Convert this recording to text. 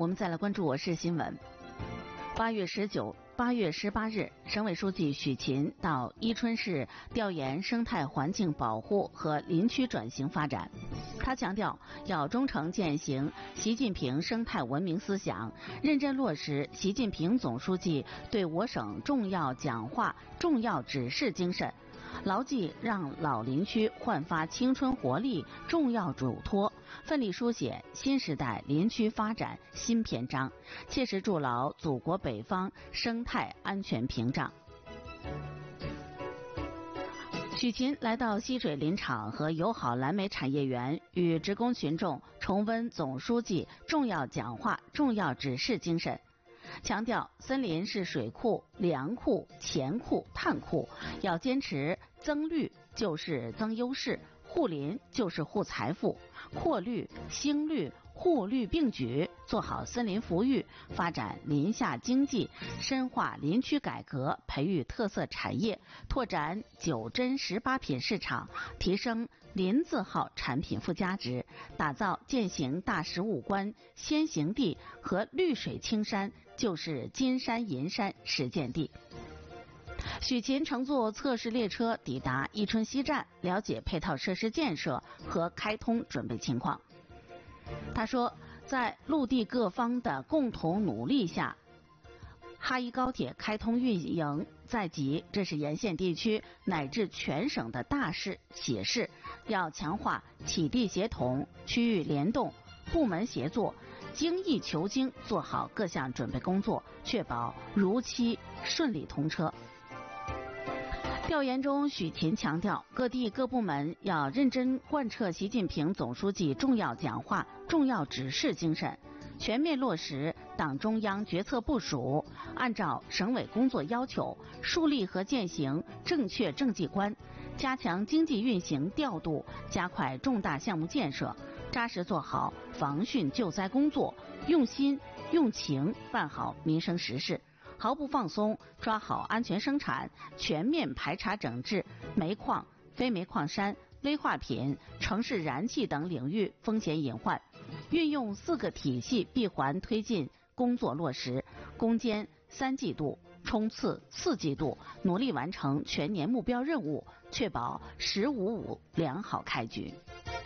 我们再来关注我市新闻。8月18日，省委书记许勤到伊春市调研生态环境保护和林区转型发展。他强调，要忠诚践行习近平生态文明思想，认真落实习近平总书记对我省重要讲话、重要指示精神，牢记让老林区焕发青春活力重要嘱托，奋力书写新时代林区发展新篇章，切实筑牢祖国北方生态安全屏障。许勤来到西水林场和友好蓝莓产业园，与职工群众重温总书记重要讲话、重要指示精神，强调森林是水库、粮库、钱库、碳库，要坚持增绿就是增优势，护林就是护财富，扩绿、兴绿、护绿并举，做好森林復育，发展林下经济，深化林区改革，培育特色产业，拓展9珍18品市场，提升林字号产品附加值，打造践行大15关先行地和绿水青山就是金山银山实践地。许勤乘坐测试列车抵达伊春西站，了解配套设施建设和开通准备情况。他说，在陆地各方的共同努力下，哈伊高铁开通运营在即，这是沿线地区乃至全省的大事喜事，要强化启地协同、区域联动、部门协作，精益求精，做好各项准备工作，确保如期顺利通车。调研中，许勤强调，各地各部门要认真贯彻习近平总书记重要讲话、重要指示精神，全面落实党中央决策部署，按照省委工作要求，树立和践行正确政绩观，加强经济运行调度，加快重大项目建设，扎实做好防汛救灾工作，用心用情办好民生实事，毫不放松，抓好安全生产，全面排查整治煤矿、非煤矿山、危化品、城市燃气等领域风险隐患，运用4个体系闭环推进工作落实，攻坚3季度，冲刺4季度，努力完成全年目标任务，确保“10-5-5”良好开局。